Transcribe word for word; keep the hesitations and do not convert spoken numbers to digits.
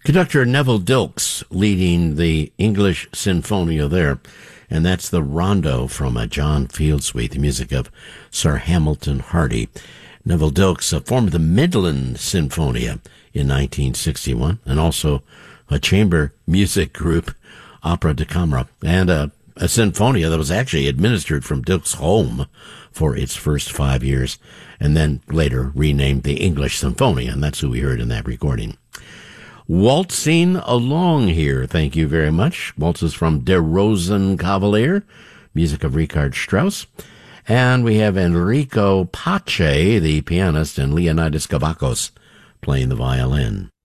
Conductor Neville Dilks leading the English Sinfonia there, and that's the Rondo from a John Field suite, the music of Sir Hamilton Hardy. Neville Dilks uh, formed the Midland Sinfonia in nineteen sixty-one, and also a chamber music group, Opera da Camera, and a, a sinfonia that was actually administered from Dilks' home for its first five years, and then later renamed the English Sinfonia, and that's who we heard in that recording. Waltzing along here, thank you very much. Waltzes from Der Rosenkavalier, music of Richard Strauss. And we have Enrico Pace, the pianist, and Leonidas Kavakos playing the violin.